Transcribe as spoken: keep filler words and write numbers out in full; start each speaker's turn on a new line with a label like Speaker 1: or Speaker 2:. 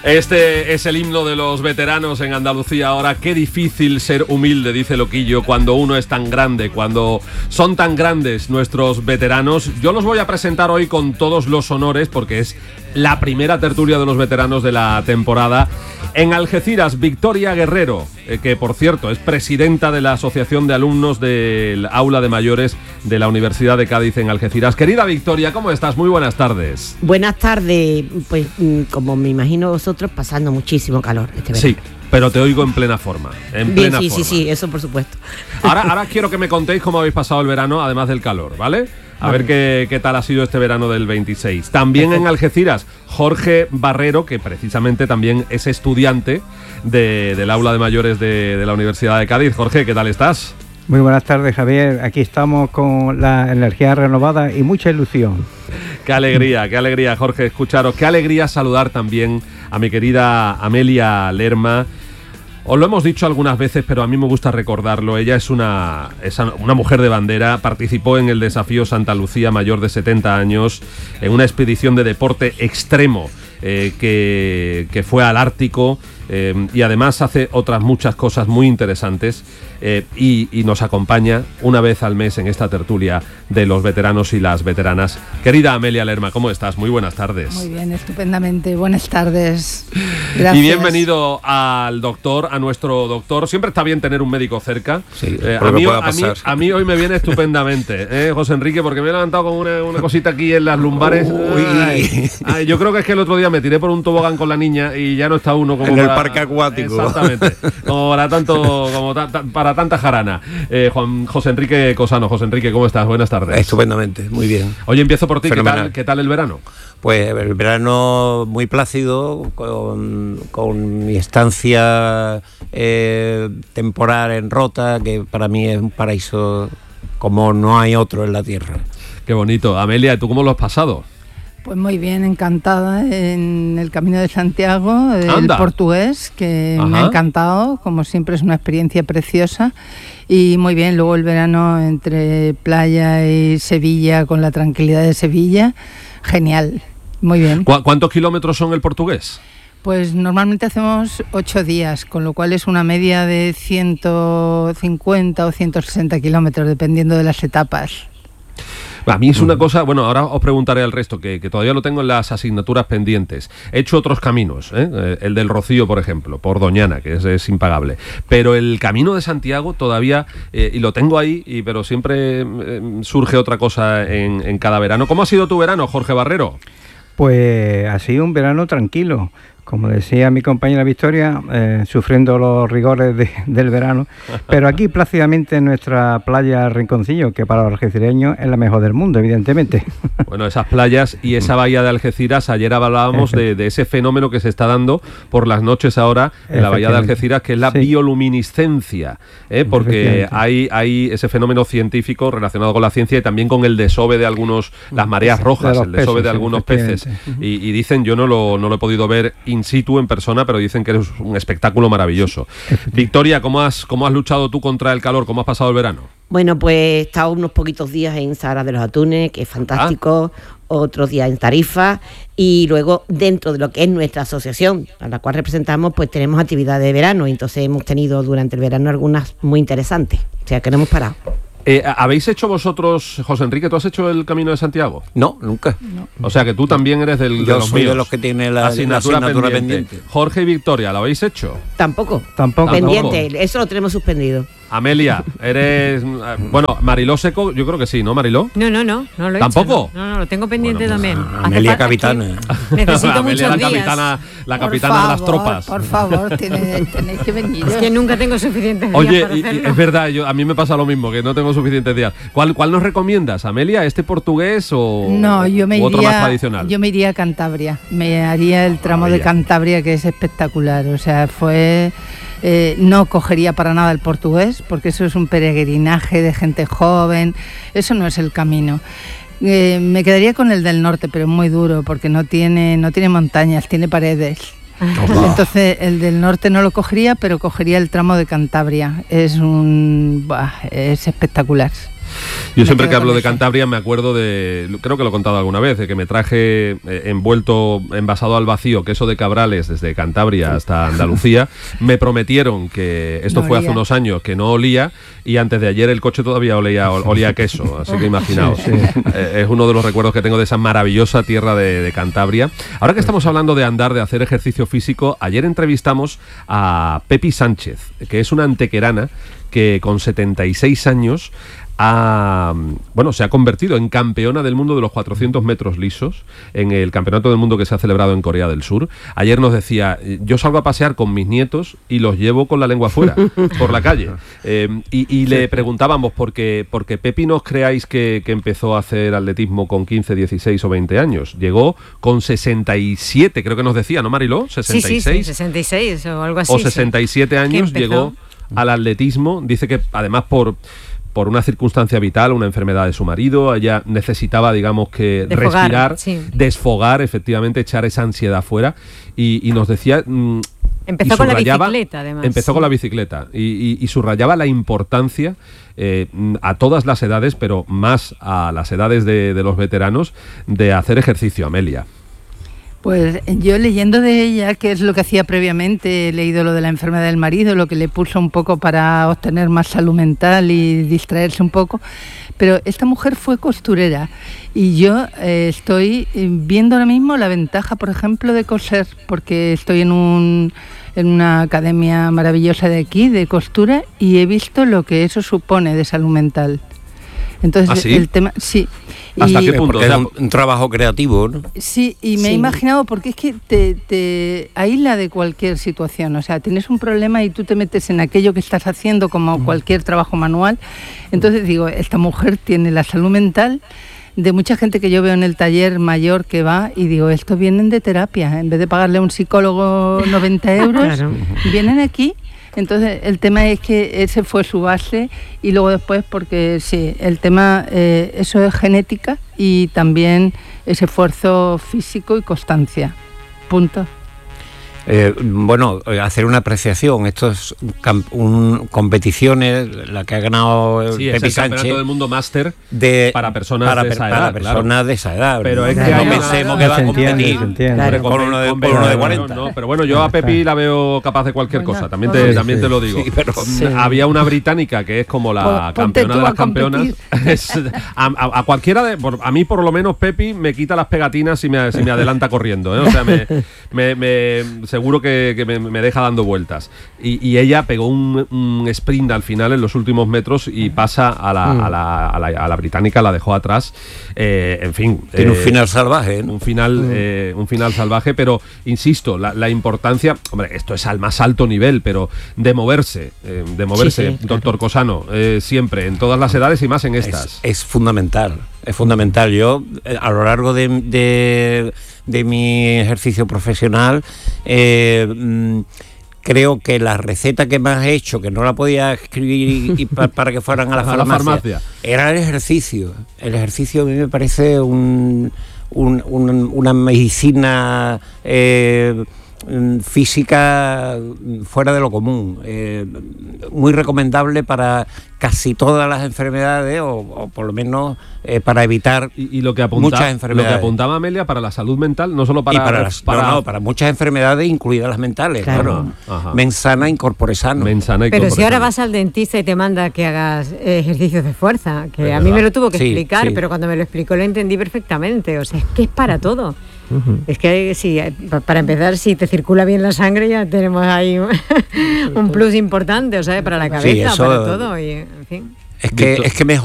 Speaker 1: Este es el himno de los veteranos en Andalucía ahora. Qué difícil ser humilde, dice Loquillo, cuando uno es tan grande, cuando son tan grandes nuestros veteranos. Yo los voy a presentar hoy con todos los honores porque es la primera tertulia de los veteranos de la temporada. En Algeciras, Victoria Guerrero, eh, que por cierto es presidenta de la Asociación de Alumnos del Aula de Mayores de la Universidad de Cádiz en Algeciras. Querida Victoria, ¿cómo estás? Muy buenas tardes.
Speaker 2: Buenas tardes, pues como me imagino vosotros, pasando muchísimo calor este verano.
Speaker 1: Sí, pero te oigo en plena forma. En
Speaker 2: Bien,
Speaker 1: plena
Speaker 2: sí,
Speaker 1: forma.
Speaker 2: sí, sí, eso por supuesto.
Speaker 1: Ahora, ahora quiero que me contéis cómo habéis pasado el verano, además del calor, ¿vale? A ver qué, qué tal ha sido este verano del veintiséis. También en Algeciras, Jorge Barrero, que precisamente también es estudiante de, del aula de mayores de, de la Universidad de Cádiz. Jorge, ¿qué tal estás?
Speaker 3: Muy buenas tardes, Javier. Aquí estamos con la energía renovada y mucha ilusión.
Speaker 1: Qué alegría, qué alegría, Jorge, escucharos. Qué alegría saludar también a mi querida Amelia Lerma. Os lo hemos dicho algunas veces, pero a mí me gusta recordarlo. Ella es una, es una mujer de bandera, participó en el desafío Santa Lucía, mayor de setenta años, en una expedición de deporte extremo eh, que, que fue al Ártico eh, y además hace otras muchas cosas muy interesantes eh, y, y nos acompaña una vez al mes en esta tertulia de los veteranos y las veteranas. Querida Amelia Lerma, ¿cómo estás? Muy buenas tardes.
Speaker 4: Muy bien, estupendamente. Buenas tardes. Gracias.
Speaker 1: Y bienvenido al doctor, a nuestro doctor. Siempre está bien tener un médico cerca.
Speaker 5: Sí,
Speaker 1: eh, a, mí, a, mí, a mí hoy me viene estupendamente, ¿eh, José Enrique? Porque me he levantado con una, una cosita aquí en las lumbares. Ay, ay, yo creo que es que el otro día me tiré por un tobogán con la niña y ya no está uno como
Speaker 5: en
Speaker 1: para,
Speaker 5: el parque acuático.
Speaker 1: Exactamente. Como para tanto, como ta, ta, para tanta jarana. Eh, Juan José Enrique Cosano. José Enrique, ¿cómo estás? Buenas tardes.
Speaker 5: Estupendamente, muy bien.
Speaker 1: Oye, empiezo por ti. ¿Qué
Speaker 5: Fenomenal.
Speaker 1: tal, ¿Qué tal el verano?
Speaker 5: Pues el verano muy plácido, con, con mi estancia eh, temporal en Rota, que para mí es un paraíso como no hay otro en la tierra.
Speaker 1: Qué bonito. Amelia, ¿tú cómo lo has pasado?
Speaker 4: Pues muy bien, encantada en el Camino de Santiago, el
Speaker 1: Anda.
Speaker 4: portugués, que
Speaker 1: Ajá.
Speaker 4: me ha encantado, como siempre es una experiencia preciosa. Y muy bien, luego el verano entre playa y Sevilla, con la tranquilidad de Sevilla, genial, muy bien.
Speaker 1: ¿Cu- ¿Cuántos kilómetros son el portugués?
Speaker 4: Pues normalmente hacemos ocho días, con lo cual es una media de ciento cincuenta o ciento sesenta kilómetros, dependiendo de las etapas.
Speaker 1: A mí es una cosa, bueno, ahora os preguntaré al resto, que, que todavía lo tengo en las asignaturas pendientes. He hecho otros caminos, ¿eh? Eh, el del Rocío, por ejemplo, por Doñana, que es, es impagable. Pero el Camino de Santiago todavía, eh, y lo tengo ahí, y, pero siempre eh, surge otra cosa en, en cada verano. ¿Cómo ha sido tu verano, Jorge Barrero?
Speaker 3: Pues ha sido un verano tranquilo. Como decía mi compañera Victoria, eh, sufriendo los rigores de, del verano, pero aquí plácidamente en nuestra playa Rinconcillo, que para los algecireños es la mejor del mundo, evidentemente.
Speaker 1: Bueno, esas playas y esa bahía de Algeciras, ayer hablábamos de, de ese fenómeno que se está dando por las noches ahora en la bahía de Algeciras, que es la
Speaker 3: sí.
Speaker 1: bioluminiscencia, ¿eh? Porque hay, hay ese fenómeno científico relacionado con la ciencia y también con el desove de algunos, las mareas rojas,
Speaker 3: de
Speaker 1: el desove
Speaker 3: peces,
Speaker 1: de algunos peces. Y, y dicen, yo no lo, no lo he podido ver in situ, en persona, pero dicen que es un espectáculo maravilloso. Victoria, ¿cómo has, cómo has luchado tú contra el calor? ¿Cómo has pasado el verano?
Speaker 2: Bueno, pues he estado unos poquitos días en Sagra de los Atunes, que es fantástico, ah. otros días en Tarifa, y luego dentro de lo que es nuestra asociación, a la cual representamos, pues tenemos actividades de verano, y entonces hemos tenido durante el verano algunas muy interesantes, o sea que no hemos parado.
Speaker 1: Eh, ¿Habéis hecho vosotros, José Enrique, tú has hecho el Camino de Santiago?
Speaker 5: No, nunca.
Speaker 4: No.
Speaker 1: O sea que tú también eres del,
Speaker 5: Yo
Speaker 1: de los
Speaker 5: soy
Speaker 1: míos.
Speaker 5: de los que tiene la
Speaker 1: asignatura,
Speaker 5: la asignatura
Speaker 1: pendiente.
Speaker 5: pendiente.
Speaker 1: Jorge y Victoria, ¿lo habéis hecho?
Speaker 2: Tampoco.
Speaker 3: Tampoco.
Speaker 2: Pendiente,
Speaker 1: Tampoco.
Speaker 2: eso lo tenemos suspendido.
Speaker 1: Amelia, eres... Bueno, Mariló Seco, yo creo que sí, ¿no, Mariló?
Speaker 6: No, no, no, no lo he
Speaker 1: ¿Tampoco?
Speaker 6: hecho. No, no, no, lo tengo pendiente
Speaker 1: Bueno, pues,
Speaker 6: también. Hace
Speaker 5: Amelia
Speaker 6: falta
Speaker 5: capitana.
Speaker 6: que Necesito
Speaker 1: Amelia,
Speaker 6: muchos
Speaker 1: la
Speaker 6: días.
Speaker 1: capitana, la
Speaker 4: Por
Speaker 1: capitana de las
Speaker 4: favor,
Speaker 1: tropas.
Speaker 4: Por favor, tenéis, tenéis que venir.
Speaker 6: Es que nunca tengo suficientes días
Speaker 1: Oye,
Speaker 6: para
Speaker 1: y, y
Speaker 6: hacerlo.
Speaker 1: es verdad, yo, a mí me pasa lo mismo, que no tengo suficientes días. ¿Cuál, cuál nos recomiendas, Amelia? ¿Este portugués o,
Speaker 4: No, yo me
Speaker 1: u otro más
Speaker 4: iría,
Speaker 1: tradicional?
Speaker 4: yo me iría a Cantabria. Me haría el tramo
Speaker 1: Maravilla.
Speaker 4: de Cantabria, que es espectacular. O sea, fue... Eh, no cogería para nada el portugués, porque eso es un peregrinaje de gente joven. Eso no es el camino. Eh, me quedaría con el del norte, pero es muy duro, porque no tiene, no tiene montañas, tiene paredes. Entonces el del norte no lo cogería, pero cogería el tramo de Cantabria. Es un... Buah, es espectacular.
Speaker 1: Yo siempre que hablo de Cantabria me acuerdo de, creo que lo he contado alguna vez, de que me traje eh, envuelto, envasado al vacío, queso de Cabrales desde Cantabria hasta Andalucía. Me prometieron que esto
Speaker 4: No
Speaker 1: fue
Speaker 4: olía.
Speaker 1: hace unos años, que no olía, y antes de ayer el coche todavía olía, olía a queso, así que imaginaos.
Speaker 3: Sí, sí.
Speaker 1: Eh, es uno de los recuerdos que tengo de esa maravillosa tierra de, de Cantabria. Ahora que estamos hablando de andar, de hacer ejercicio físico, ayer entrevistamos a Pepi Sánchez, que es una antequerana que con setenta y seis años ha, bueno, se ha convertido en campeona del mundo de los cuatrocientos metros lisos en el campeonato del mundo que se ha celebrado en Corea del Sur. Ayer nos decía, yo salgo a pasear con mis nietos y los llevo con la lengua afuera por la calle. Eh, y y le preguntábamos, porque, porque Pepi, no os creáis que, que empezó a hacer atletismo con quince, dieciséis o veinte años. Llegó con sesenta y siete, creo que nos decía, ¿no, Mariló? sesenta y seis.
Speaker 6: Sí, sí, sí, sesenta y seis o algo así.
Speaker 1: O sesenta y siete
Speaker 6: sí.
Speaker 1: años
Speaker 6: Que empezó.
Speaker 1: llegó al atletismo. Dice que además por, por una circunstancia vital, una enfermedad de su marido, ella necesitaba, digamos, que
Speaker 6: Desfogar,
Speaker 1: respirar,
Speaker 6: sí.
Speaker 1: desfogar, efectivamente, echar esa ansiedad fuera. Y, y nos decía... mm,
Speaker 6: Empezó
Speaker 1: y
Speaker 6: con la
Speaker 1: subrayaba-
Speaker 6: bicicleta, además.
Speaker 1: Empezó
Speaker 6: sí.
Speaker 1: con la bicicleta y, y- y subrayaba la importancia eh, a todas las edades, pero más a las edades de, de los veteranos, de hacer ejercicio, Amelia.
Speaker 4: Pues yo leyendo de ella, que es lo que hacía previamente, he leído lo de la enfermedad del marido, lo que le puso un poco para obtener más salud mental y distraerse un poco, pero esta mujer fue costurera y yo eh, estoy viendo ahora mismo la ventaja, por ejemplo, de coser, porque estoy en un en una academia maravillosa de aquí, de costura, y he visto lo que eso supone de salud mental. Entonces,
Speaker 1: ¿Ah, sí?
Speaker 4: el tema, sí.
Speaker 1: ¿Hasta
Speaker 4: Y-
Speaker 1: qué punto?
Speaker 5: Porque
Speaker 1: O sea,
Speaker 5: es un, un trabajo creativo, ¿no?
Speaker 4: Sí, y me he
Speaker 2: Sí.
Speaker 4: imaginado, porque es que te, te aísla de cualquier situación. O sea, tienes un problema y tú te metes en aquello que estás haciendo, como cualquier trabajo manual. Entonces digo, esta mujer tiene la salud mental de mucha gente que yo veo en el taller mayor que va, y digo, estos vienen de terapia. En vez de pagarle a un psicólogo noventa euros,
Speaker 2: Claro.
Speaker 4: vienen aquí. Entonces el tema es que ese fue su base, y luego después, porque sí, el tema, eh, eso es genética y también es esfuerzo físico y constancia. Punto.
Speaker 5: Eh, bueno, eh, hacer una apreciación. Esto es un, cam- un- competiciones, la que ha ganado eh,
Speaker 1: sí, es
Speaker 5: Pepi
Speaker 1: el campeonato
Speaker 5: Sánchez.
Speaker 1: del mundo máster
Speaker 5: de,
Speaker 1: para personas
Speaker 5: para,
Speaker 1: de
Speaker 5: per-
Speaker 1: esa
Speaker 5: para
Speaker 1: edad,
Speaker 5: personas
Speaker 1: claro.
Speaker 5: de esa edad.
Speaker 1: Pero
Speaker 5: no,
Speaker 1: es que
Speaker 5: no
Speaker 1: hay una-
Speaker 5: pensemos que va a
Speaker 3: Se entiende,
Speaker 5: competir
Speaker 3: se entiende.
Speaker 2: Claro.
Speaker 5: con uno de,
Speaker 1: Hombre,
Speaker 5: con uno de
Speaker 1: no,
Speaker 5: cuarenta.
Speaker 1: no, pero bueno, yo a Pepi la veo capaz de cualquier
Speaker 4: Bueno,
Speaker 1: cosa, también
Speaker 4: sí,
Speaker 1: te, también
Speaker 3: sí.
Speaker 1: te lo digo.
Speaker 5: Sí, pero-
Speaker 4: Sí.
Speaker 1: Había una británica que es como la
Speaker 4: Pon- ponte
Speaker 1: campeona
Speaker 4: tú
Speaker 1: de
Speaker 4: a
Speaker 1: las campeonas.
Speaker 4: competir.
Speaker 1: Es- a, a- a cualquiera de, por- a mí por lo menos Pepi me quita las pegatinas si me, si me adelanta corriendo, ¿eh? O sea, me, me- me- seguro que, que me, me deja dando vueltas. Y, y ella pegó un, un sprint al final en los últimos metros y pasa a la, a la, a la, a la británica, la dejó atrás. Eh, en fin.
Speaker 5: Tiene un
Speaker 1: eh,
Speaker 5: final salvaje, ¿no?
Speaker 1: un final eh, un final salvaje, pero insisto, la, la importancia, hombre, esto es al más alto nivel, pero de moverse, eh, de moverse,
Speaker 2: Sí, sí,
Speaker 1: doctor Cosano, eh, siempre, en todas las edades y más en estas.
Speaker 5: Es, es fundamental, es fundamental. Yo, eh, a lo largo de, de, de mi ejercicio profesional, eh, mm, creo que la receta que me has hecho, que no la podía escribir y, y pa- para que fueran a la,
Speaker 1: A la
Speaker 5: farmacia,
Speaker 1: farmacia.
Speaker 5: era el ejercicio. El ejercicio a mí me parece un, un- un- una medicina eh, mm, física fuera de lo común, eh, muy recomendable para casi todas las enfermedades, o, o por lo menos eh, para evitar
Speaker 1: Y, y lo que apunta,
Speaker 5: muchas
Speaker 1: lo que
Speaker 5: enfermedades.
Speaker 1: apuntaba Amelia para la salud mental, no solo para,
Speaker 5: y para, las- no, no, para muchas enfermedades, incluidas las mentales.
Speaker 2: Claro.
Speaker 5: Claro.
Speaker 1: Ajá.
Speaker 5: Mensana incorpore sano.
Speaker 1: mensana y
Speaker 6: Pero si
Speaker 1: corporal.
Speaker 6: ahora vas al dentista y te manda que hagas eh, ejercicios de fuerza, que
Speaker 1: Es
Speaker 6: a mí
Speaker 1: verdad.
Speaker 6: me lo tuvo que
Speaker 5: Sí,
Speaker 6: explicar,
Speaker 5: sí.
Speaker 6: pero cuando me lo explicó lo entendí perfectamente. O sea, es que es para todo. Es que sí, eh, pa- para empezar, si te circula bien la sangre, ya tenemos ahí un, un plus importante, o sea, para la cabeza,
Speaker 5: eso-
Speaker 6: para todo. Y, en fin.
Speaker 5: Es que,
Speaker 1: Víctor-
Speaker 5: es que mejor